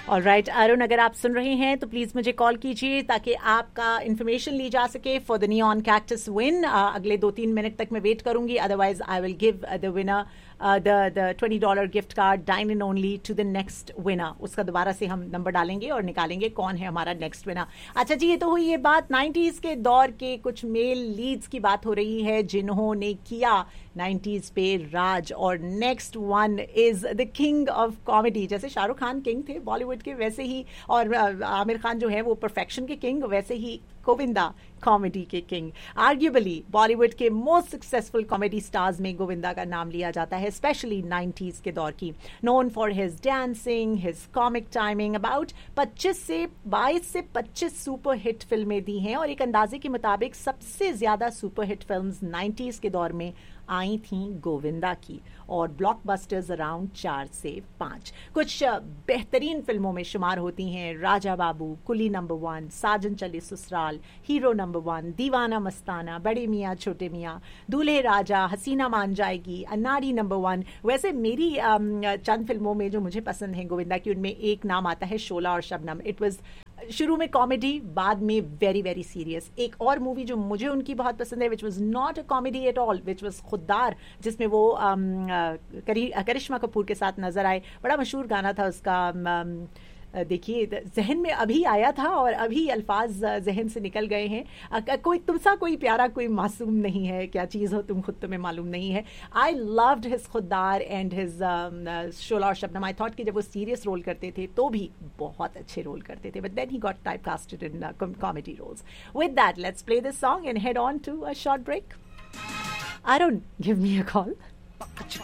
Alright Arun, अगर आप सुन रहे हैं तो प्लीज मुझे कॉल कीजिए ताकि आपका इन्फॉर्मेशन ली जा सके for the neon cactus win. अगले 2-3 मिनट तक मैं वेट करूंगी, otherwise I will give the winner the $20 gift card dine in only to the next winner. उसका दोबारा से हम नंबर डालेंगे और निकालेंगे कौन है हमारा नेक्स्ट विनर। अच्छा जी, ये तो हुई ये बात 90s के दौर के कुछ मेल लीड्स की बात हो रही है जिन्होंने किया 90s पे राज, और next one is the king of comedy. जैसे शाहरुख खान किंग थे बॉलीवुड के, वैसे ही, और आमिर खान जो है वो परफेक्शन के किंग, वैसे ही गोविंदा कॉमेडी के किंग। आर्ग्यूबली बॉलीवुड के मोस्ट सक्सेसफुल कॉमेडी स्टार्स में गोविंदा का नाम लिया जाता है, स्पेशली 90s के दौर की। Known for his dancing, his comic timing. About 22 से 25 सुपर हिट फिल्में दी हैं, और एक अंदाजे के मुताबिक सबसे ज्यादा सुपर हिट फिल्म्स 90s के दौर में आई थी गोविंदा की, और ब्लॉकबस्टर्स अराउंड 4 से 5। कुछ बेहतरीन फिल्मों में शुमार होती हैं राजा बाबू, कुली नंबर 1, साजन चले ससुराल, हीरो नंबर 1, दीवाना मस्ताना, बड़े मियाँ छोटे मियाँ, दूल्हे राजा, हसीना मान जाएगी, अन्नाडी नंबर 1। वैसे मेरी चंद फिल्मों में जो मुझे पसंद है गोविंदा की, उनमें एक नाम आता है शोला और शबनम। इट वाज शुरू में कॉमेडी, बाद में वेरी वेरी सीरियस। एक और मूवी जो मुझे उनकी बहुत पसंद है, which was not a comedy at all, which was Khuddar, जिसमें वो करिश्मा कपूर के साथ नजर आए। बड़ा मशहूर गाना था उसका, देखिए जहन में अभी आया था और अभी अल्फाज जहन से निकल गए हैं। कोई तुमसा कोई प्यारा कोई मासूम नहीं है, क्या चीज़ हो तुम खुद तुम्हें मालूम नहीं है। I loved his Khuddar and his शोला और शबनम। आई थॉट कि जब वो सीरियस रोल करते थे तो भी बहुत अच्छे रोल करते थे, but then he got type casted in comedy roles. With that let's play this song and head on to a short break. Arun, give me a call.